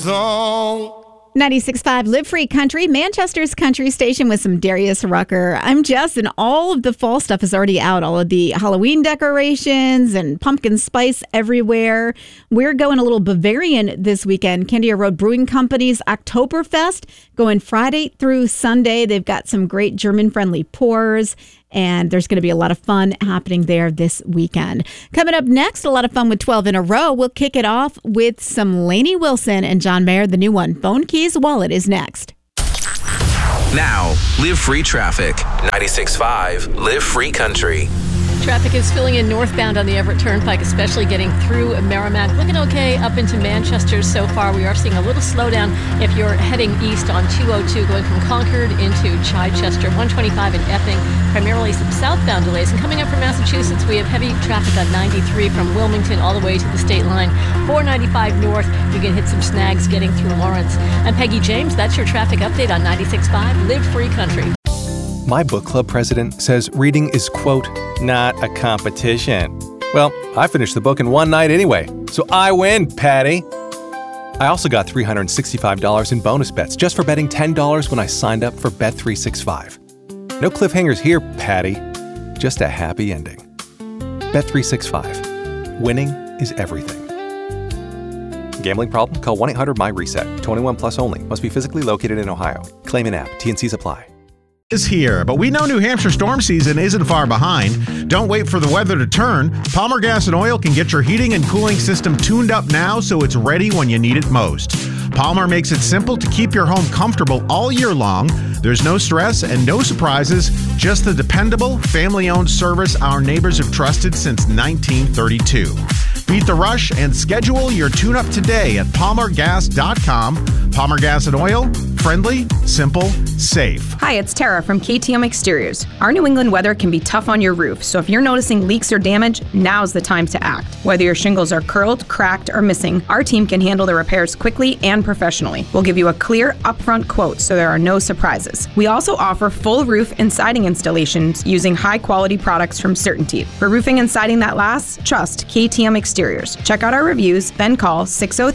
song. 96.5 Live Free Country, Manchester's country station with some Darius Rucker. I'm Jess, and all of the fall stuff is already out. All of the Halloween decorations and pumpkin spice everywhere. We're going a little Bavarian this weekend. Candia Road Brewing Company's Oktoberfest going Friday through Sunday. They've got some great German-friendly pours, and there's going to be a lot of fun happening there this weekend. Coming up next, a lot of fun with 12 in a row. We'll kick it off with some Lainey Wilson and John Mayer, the new one. Phone Keys Wallet is next. Now, Live Free Traffic. 96.5 Live Free Country. Traffic is filling in northbound on the Everett Turnpike, especially getting through Merrimack. Looking okay up into Manchester so far. We are seeing a little slowdown if you're heading east on 202, going from Concord into Chichester. 125 in Epping, primarily some southbound delays. And coming up from Massachusetts, we have heavy traffic on 93 from Wilmington all the way to the state line. 495 north, you can hit some snags getting through Lawrence. I'm Peggy James. That's your traffic update on 96.5 Live Free Country. My book club president says reading is, quote, not a competition. Well, I finished the book in one night anyway, so I win, Patty. I also got $365 in bonus bets just for betting $10 when I signed up for Bet365. No cliffhangers here, Patty. Just a happy ending. Bet365. Winning is everything. Gambling problem? Call 1-800-MY-RESET. 21 plus only. Must be physically located in Ohio. Claim in app. T&Cs apply. Is here, but we know New Hampshire storm season isn't far behind. Don't wait for the weather to turn. Palmer Gas and Oil can get your heating and cooling system tuned up now so it's ready when you need it most. Palmer makes it simple to keep your home comfortable all year long. There's no stress and no surprises, just the dependable, family-owned service our neighbors have trusted since 1932. Beat the rush and schedule your tune-up today at palmergas.com. Palmer Gas and Oil, friendly, simple, safe. Hi, it's Tara from KTM Exteriors. Our New England weather can be tough on your roof, so if you're noticing leaks or damage, now's the time to act. Whether your shingles are curled, cracked, or missing, our team can handle the repairs quickly and professionally. We'll give you a clear, upfront quote so there are no surprises. We also offer full roof and siding installations using high-quality products from CertainTeed. For roofing and siding that lasts, trust KTM Exteriors. Check out our reviews, then call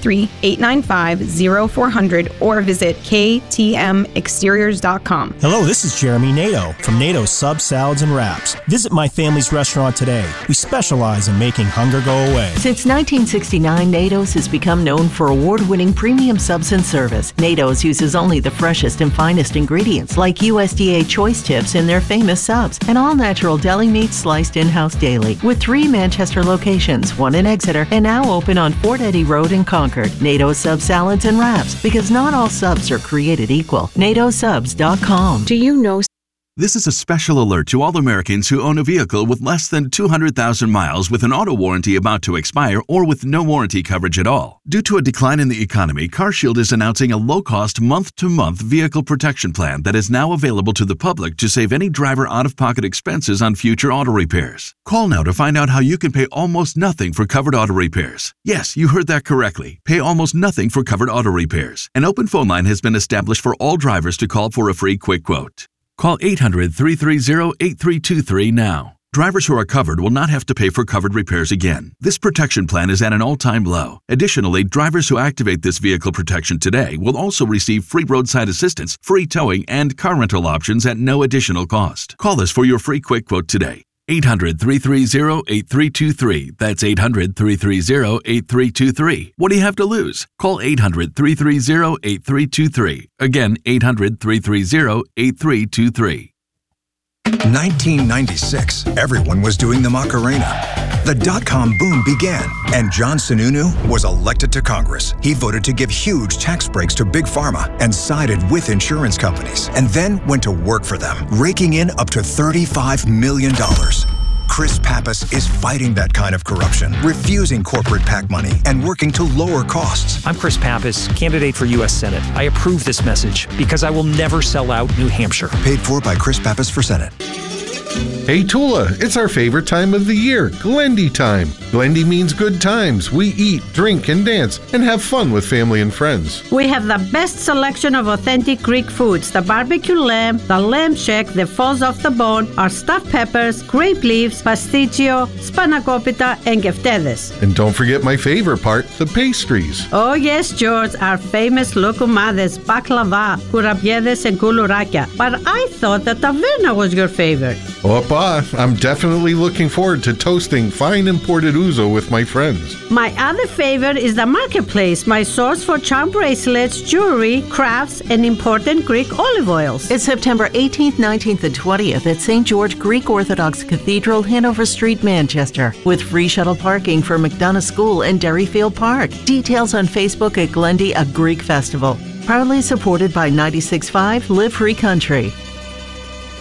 603-895-0400 or visit ktmexteriors.com. Hello, this is Jeremy Nato from Nato Sub Salads and Wraps. Visit my family's restaurant today. We specialize in making hunger go away. Since 1969, Nato's has become known for award-winning premium subs and service. Nato's uses only the freshest and finest ingredients like USDA choice tips in their famous subs and all-natural deli meat sliced in-house daily. With 3 Manchester locations, 1 in Exeter, and now open on Fort Eddy Road in Concord. Nato's Sub Salads and Wraps, because not all subs are created equal. NatoSubs.com. Do you know? This is a special alert to all Americans who own a vehicle with less than 200,000 miles with an auto warranty about to expire or with no warranty coverage at all. Due to a decline in the economy, CarShield is announcing a low-cost month-to-month vehicle protection plan that is now available to the public to save any driver out-of-pocket expenses on future auto repairs. Call now to find out how you can pay almost nothing for covered auto repairs. Yes, you heard that correctly. Pay almost nothing for covered auto repairs. An open phone line has been established for all drivers to call for a free quick quote. Call 800-330-8323 now. Drivers who are covered will not have to pay for covered repairs again. This protection plan is at an all-time low. Additionally, drivers who activate this vehicle protection today will also receive free roadside assistance, free towing, and car rental options at no additional cost. Call us for your free quick quote today. 800-330-8323. That's 800-330-8323. What do you have to lose? Call 800-330-8323. Again, 800-330-8323. 1996, everyone was doing the Macarena. The dot-com boom began, and John Sununu was elected to Congress. He voted to give huge tax breaks to Big Pharma and sided with insurance companies, and then went to work for them, raking in up to $35 million. Chris Pappas is fighting that kind of corruption, refusing corporate PAC money, and working to lower costs. I'm Chris Pappas, candidate for U.S. Senate. I approve this message because I will never sell out New Hampshire. Paid for by Chris Pappas for Senate. Hey Tula, it's our favorite time of the year, Glendy time. Glendy means good times. We eat, drink, and dance, and have fun with family and friends. We have the best selection of authentic Greek foods, the barbecue lamb, the lamb shack that falls off the bone, our stuffed peppers, grape leaves, pasticcio, spanakopita, and geftedes. And don't forget my favorite part, the pastries. Oh yes, George, our famous loukoumades, baklava, kourabiedes, and koulourakia. But I thought that taverna was your favorite. Opa, I'm definitely looking forward to toasting fine imported ouzo with my friends. My other favorite is the marketplace, my source for charm bracelets, jewelry, crafts, and important Greek olive oils. It's September 18th, 19th, and 20th at St. George Greek Orthodox Cathedral, Hanover Street, Manchester, with free shuttle parking for McDonough School and Derryfield Park. Details on Facebook at Glendy, a Greek festival. Proudly supported by 96.5 Live Free Country.